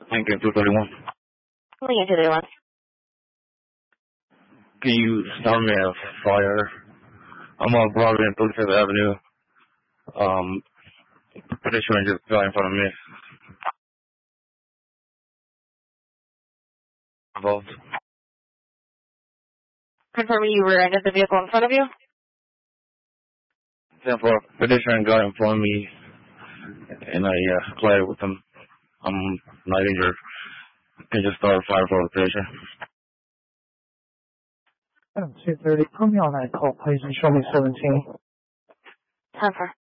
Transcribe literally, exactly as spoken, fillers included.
Lincoln two thirty-one. Lincoln two thirty-one. Can you start me a fire? I'm on Broadway and thirty-fifth Avenue. Um, pedestrian just got in front of me. Involved. Confirming you rear-ended the vehicle in front of you? ten four, pedestrian got in front of me, and I uh, collided with him. I'm not injured. Can you just start a fire for the pedestrian? two thirty, put me on that call, please, and show me seventeen. ten four.